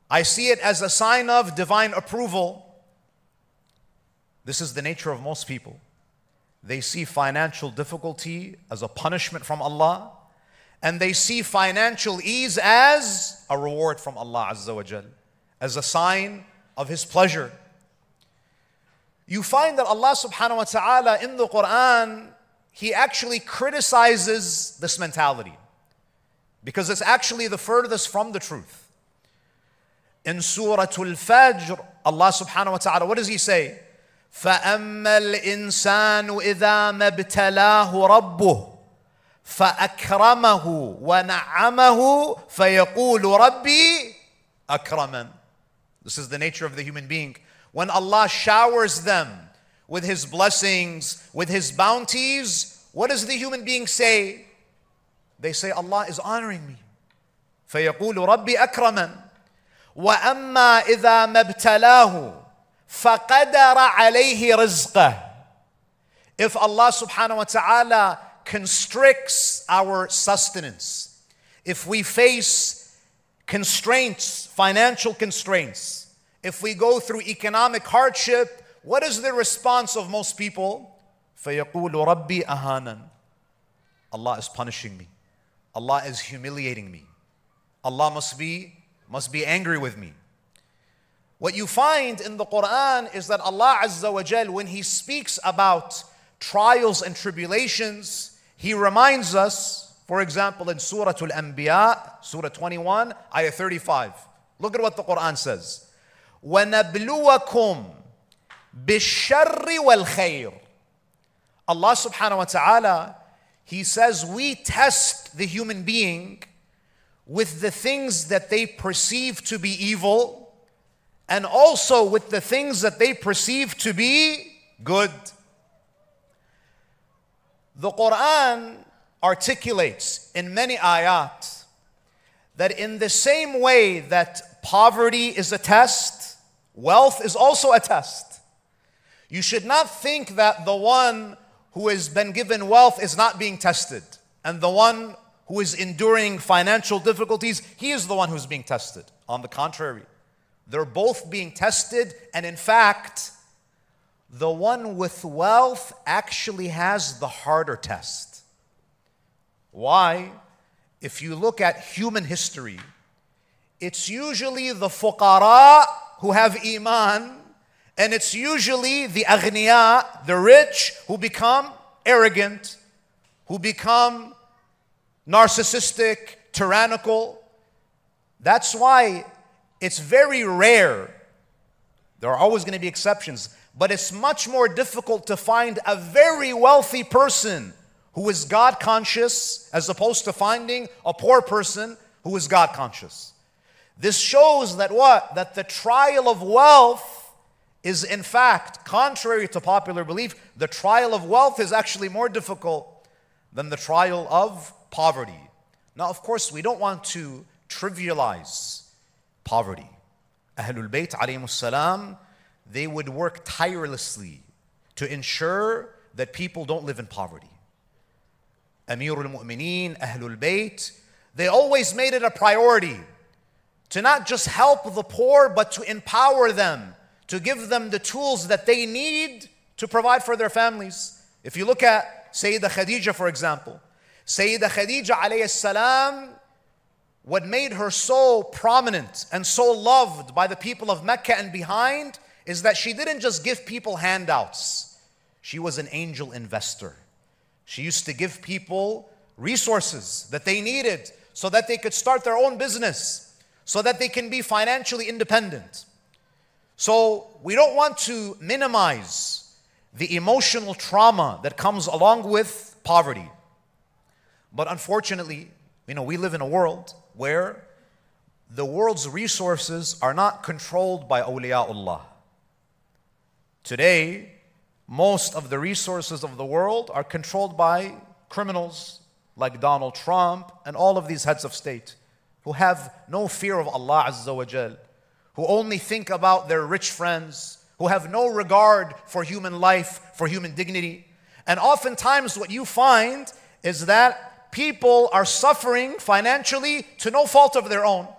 I see it as a sign of divine approval. This is the nature of most people. They see financial difficulty as a punishment from Allah, and they see financial ease as a reward from Allah Azza wa Jal, as a sign of His pleasure. You find that Allah subhanahu wa ta'ala in the Quran, He actually criticizes this mentality because it's actually the furthest from the truth. In Surah Al-Fajr, Allah subhanahu wa ta'ala, what does He say? فَأَمَّا الْإِنسَانُ إِذَا مَا ابْتَلَاهُ رَبُّهُ فَأَكْرَمَهُ وَنَعَّمَهُ فَيَقُولُ رَبِّي أَكْرَمَنِ. This is the nature of the human being. When Allah showers them with His blessings, with His bounties, what does the human being say? They say, Allah is honoring me. فَيَقُولُ رَبِّي أَكْرَمَنِ وَأَمَّا إِذَا مَا ابْتَلَاهُ فَقَدَرَ عَلَيْهِ رِزْقَهُ. If Allah subhanahu wa ta'ala constricts our sustenance, if we face constraints, financial constraints, if we go through economic hardship, what is the response of most people? فَيَقُولُ رَبِّي أَهَانًا. Allah is punishing me. Allah is humiliating me. Allah must be angry with me. What you find in the Quran is that Allah Azza wa Jal, when He speaks about trials and tribulations, He reminds us, for example, in Surah Al-Anbiya, Surah 21, Ayah 35. Look at what the Quran says. وَنَبْلُوَكُمْ بِالشَّرِّ وَالْخَيْرِ. Allah subhanahu wa ta'ala, He says, we test the human being with the things that they perceive to be evil, and also with the things that they perceive to be good. The Quran articulates in many ayat that in the same way that poverty is a test, wealth is also a test. You should not think that the one who has been given wealth is not being tested, and the one who is enduring financial difficulties, he is the one who's being tested. On the contrary, they're both being tested, and in fact, the one with wealth actually has the harder test. Why? If you look at human history, it's usually the fuqara who have iman, and it's usually the aghniya, the rich, who become arrogant, who become narcissistic, tyrannical. That's why it's very rare. There are always going to be exceptions, but it's much more difficult to find a very wealthy person who is God conscious as opposed to finding a poor person who is God conscious. This shows that what? That the trial of wealth is in fact, contrary to popular belief, the trial of wealth is actually more difficult than the trial of poverty. Now, of course, we don't want to trivialize poverty. Ahlul Bayt alayhimus salam, they would work tirelessly to ensure that people don't live in poverty. Amirul Mu'mineen, Ahlul Bayt, they always made it a priority to not just help the poor, but to empower them, to give them the tools that they need to provide for their families. If you look at Sayyidah Khadija, for example, Sayyidah Khadija alayhi salam, what made her so prominent and so loved by the people of Mecca and behind is that she didn't just give people handouts. She was an angel investor. She used to give people resources that they needed so that they could start their own business, so that they can be financially independent. So we don't want to minimize the emotional trauma that comes along with poverty. But unfortunately, we live in a world where the world's resources are not controlled by awliyaullah. Today, most of the resources of the world are controlled by criminals like Donald Trump and all of these heads of state who have no fear of Allah Azza wa Jal, who only think about their rich friends, who have no regard for human life, for human dignity. And oftentimes what you find is that people are suffering financially to no fault of their own.